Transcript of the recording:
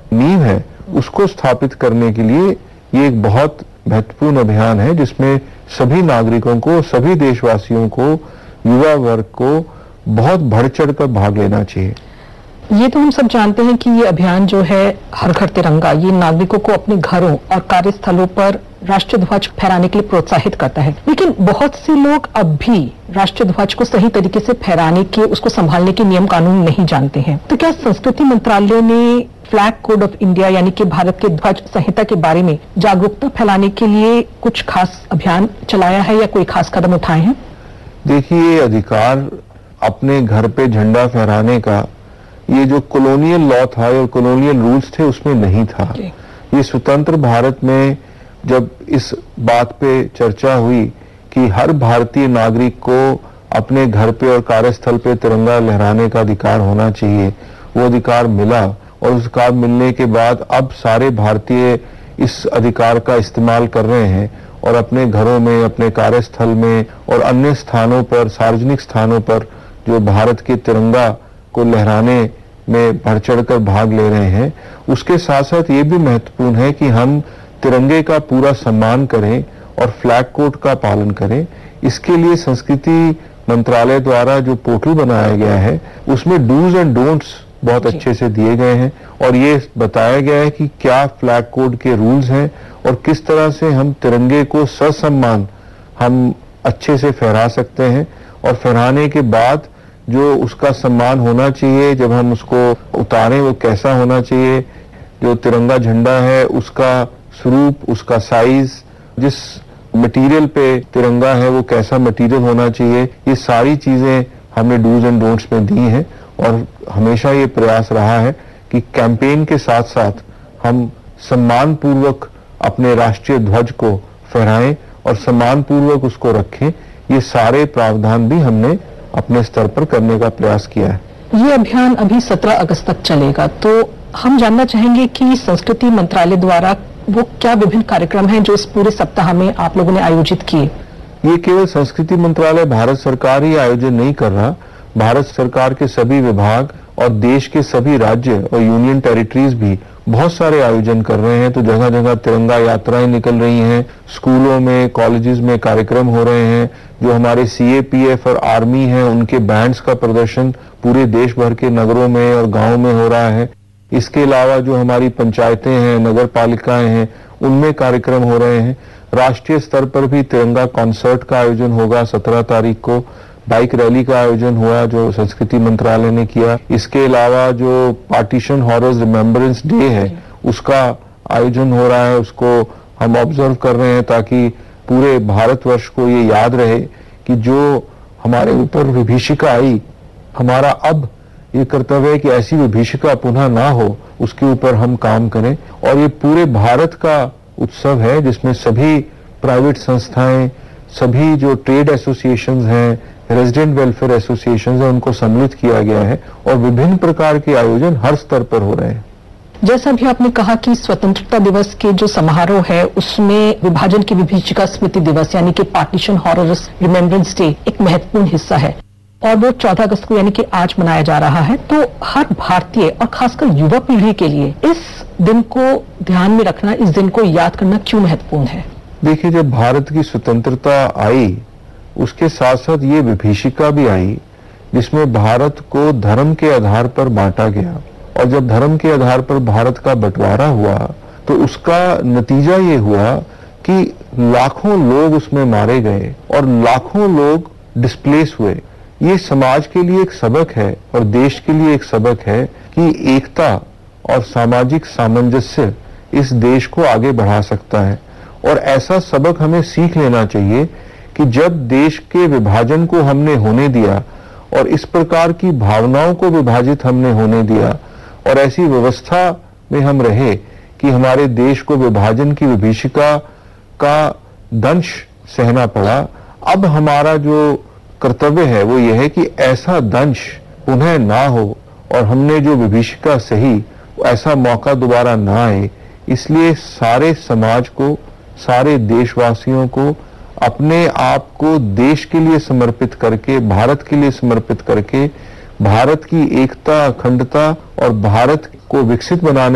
नींव है उसको स्थापित करने के लिए ये एक बहुत महत्वपूर्ण अभियान है, जिसमें सभी नागरिकों को, सभी देशवासियों को, युवा वर्ग को बहुत बढ़ चढ़ कर भाग लेना चाहिए। ये तो हम सब जानते हैं कि ये अभियान जो है हर घर तिरंगा, ये नागरिकों को अपने घरों और कार्यस्थलों पर राष्ट्रीय ध्वज फहराने के लिए प्रोत्साहित करता है, लेकिन बहुत से लोग अब भी राष्ट्रीय ध्वज को सही तरीके से फहराने के, उसको संभालने के नियम कानून नहीं जानते हैं। तो क्या संस्कृति मंत्रालय ने फ्लैग कोड ऑफ इंडिया यानी कि भारत के ध्वज संहिता के बारे में जागरूकता फैलाने के लिए कुछ खास अभियान चलाया है या कोई खास कदम उठाए हैं? देखिए, ये अधिकार अपने घर पे झंडा फहराने का ये जो कॉलोनियल लॉ था और कॉलोनियल रूल्स थे उसमें नहीं था। ये स्वतंत्र भारत में जब इस बात पे चर्चा हुई कि हर भारतीय नागरिक को अपने घर पे और कार्यस्थल पे तिरंगा लहराने का अधिकार होना चाहिए, वो अधिकार मिला और उस अधिकार मिलने के बाद अब सारे भारतीय इस अधिकार का इस्तेमाल कर रहे हैं और अपने घरों में, अपने कार्यस्थल में और अन्य स्थानों पर, सार्वजनिक स्थानों पर जो भारत के तिरंगा को लहराने में बढ़ चढ़कर भाग ले रहे हैं। उसके साथ साथ ये भी महत्वपूर्ण है कि हम तिरंगे का पूरा सम्मान करें और फ्लैग कोड का पालन करें। इसके लिए संस्कृति मंत्रालय द्वारा जो पोर्टल बनाया गया है उसमें डूज एंड डोंट्स बहुत अच्छे से दिए गए हैं और ये बताया गया है कि क्या फ्लैग कोड के रूल्स हैं और किस तरह से हम तिरंगे को ससम्मान हम अच्छे से फहरा सकते हैं और फहराने के बाद जो उसका सम्मान होना चाहिए, जब हम उसको उतारें वो कैसा होना चाहिए, जो तिरंगा झंडा है उसका स्वरूप, उसका साइज, जिस मटेरियल पे तिरंगा है वो कैसा मटेरियल होना चाहिए, ये सारी चीजें हमने डूज एंड डोंट्स में दी हैं और हमेशा ये प्रयास रहा है कि कैंपेन के साथ साथ हम सम्मान पूर्वक अपने राष्ट्रीय ध्वज को फहराएं और सम्मान पूर्वक उसको रखें। ये सारे प्रावधान भी हमने अपने स्तर पर करने का प्रयास किया है। ये अभियान अभी 17 अगस्त तक चलेगा, तो हम जानना चाहेंगे कि संस्कृति मंत्रालय द्वारा वो क्या विभिन्न कार्यक्रम हैं जो इस पूरे सप्ताह में आप लोगों ने आयोजित किए? ये केवल संस्कृति मंत्रालय, भारत सरकार ही आयोजन नहीं कर रहा। भारत सरकार के सभी विभाग और देश के सभी राज्य और यूनियन टेरिटरीज भी बहुत सारे आयोजन कर रहे हैं। तो जगह जगह तिरंगा यात्राएं निकल रही हैं, स्कूलों में, कॉलेजेस में कार्यक्रम हो रहे हैं। जो हमारे सीएपीएफ और आर्मी हैं उनके बैंड्स का प्रदर्शन पूरे देश भर के नगरों में और गांवों में हो रहा है। इसके अलावा जो हमारी पंचायतें हैं, नगर पालिकाएं हैं, उनमें कार्यक्रम हो रहे हैं। राष्ट्रीय स्तर पर भी तिरंगा कॉन्सर्ट का आयोजन होगा 17 तारीख को। बाइक रैली का आयोजन हुआ जो संस्कृति मंत्रालय ने किया। इसके अलावा जो पार्टीशन हॉरर्स रिमेम्बरेंस डे है उसका आयोजन हो रहा है, उसको हम ऑब्जर्व कर रहे हैं ताकि पूरे भारतवर्ष को ये याद रहे कि जो हमारे ऊपर विभीषिका आई, हमारा अब ये कर्तव्य है कि ऐसी विभीषिका पुनः ना हो, उसके ऊपर हम काम करें। और ये पूरे भारत का उत्सव है जिसमें सभी प्राइवेट संस्थाएं, सभी जो ट्रेड एसोसिएशंस हैं, रेजिडेंट वेलफेयर एसोसिएशंस हैं, उनको सम्मिलित किया गया है और विभिन्न प्रकार के आयोजन हर स्तर पर हो रहे हैं। जैसा भी आपने कहा कि स्वतंत्रता दिवस के जो समारोह है उसमें विभाजन की विभीषिका स्मृति दिवस यानी कि पार्टीशन हॉरर्स रिमेम्बरेंस डे एक महत्वपूर्ण हिस्सा है और वो 14 अगस्त को यानी कि आज मनाया जा रहा है। तो हर भारतीय और खासकर युवा पीढ़ी के लिए इस दिन को ध्यान में रखना, इस दिन को याद करना क्यों महत्वपूर्ण है? देखिए, जब भारत की स्वतंत्रता आई उसके साथ साथ ये विभीषिका भी आई जिसमें भारत को धर्म के आधार पर बांटा गया और जब धर्म के आधार पर भारत का बंटवारा हुआ तो उसका नतीजा ये हुआ कि लाखों लोग उसमें मारे गए और लाखों लोग डिस्प्लेस हुए। ये समाज के लिए एक सबक है और देश के लिए एक सबक है कि एकता और सामाजिक सामंजस्य इस देश को आगे बढ़ा सकता है। और ऐसा सबक हमें सीख लेना चाहिए कि जब देश के विभाजन को हमने होने दिया और इस प्रकार की भावनाओं को विभाजित हमने होने दिया और ऐसी व्यवस्था में हम रहे कि हमारे देश को विभाजन की विभीषिका का दंश सहना पड़ा, अब हमारा जो कर्तव्य है वो ये है कि ऐसा दंश पुनः ना हो और हमने जो विभीषिका सही ऐसा मौका दोबारा ना आए। इसलिए सारे समाज को, सारे देशवासियों को अपने आप को देश के लिए समर्पित करके, भारत के लिए समर्पित करके, भारत की एकता, अखंडता और भारत को विकसित बनाने